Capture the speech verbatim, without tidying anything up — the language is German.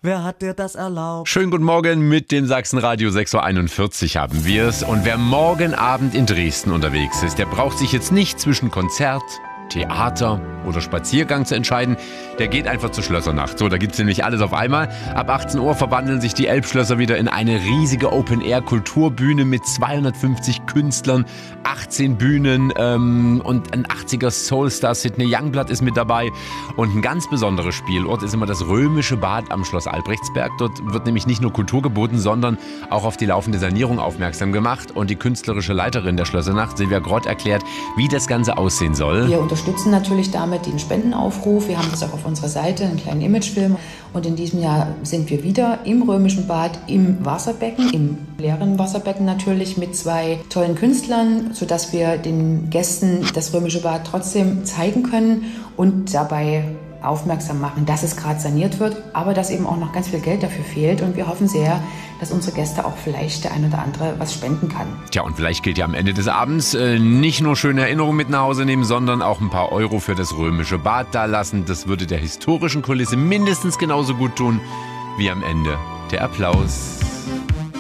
Wer hat dir das erlaubt? Schönen guten Morgen mit dem Sachsenradio. sechs Uhr einundvierzig haben wir es. Und wer morgen Abend in Dresden unterwegs ist, der braucht sich jetzt nicht zwischen Konzert, Theater oder Spaziergang zu entscheiden. Der geht einfach zur Schlössernacht. So, da gibt's nämlich alles auf einmal. Ab achtzehn Uhr verwandeln sich die Elbschlösser wieder in eine riesige Open-Air-Kulturbühne mit zweihundertfünfzig Künstlern, achtzehn Bühnen ähm, und ein achtziger Soulstar. Sidney Youngblood ist mit dabei. Und ein ganz besonderes Spielort ist immer das Römische Bad am Schloss Albrechtsberg. Dort wird nämlich nicht nur Kultur geboten, sondern auch auf die laufende Sanierung aufmerksam gemacht. Und die künstlerische Leiterin der Schlössernacht, Silvia Grott, erklärt, wie das Ganze aussehen soll. Wir unterstützen natürlich damit den Spendenaufruf. Wir haben das auch auf unserer Seite, einen kleinen Imagefilm. Und in diesem Jahr sind wir wieder im Römischen Bad, im Wasserbecken, im leeren Wasserbecken natürlich, mit zwei tollen Künstlern, sodass wir den Gästen das Römische Bad trotzdem zeigen können und dabei aufmerksam machen, dass es gerade saniert wird, aber dass eben auch noch ganz viel Geld dafür fehlt. Und wir hoffen sehr, dass unsere Gäste auch vielleicht der ein oder andere was spenden kann. Tja, und vielleicht gilt ja am Ende des Abends äh, nicht nur schöne Erinnerungen mit nach Hause nehmen, sondern auch ein paar Euro für das Römische Bad dalassen. Das würde der historischen Kulisse mindestens genauso gut tun wie am Ende der Applaus.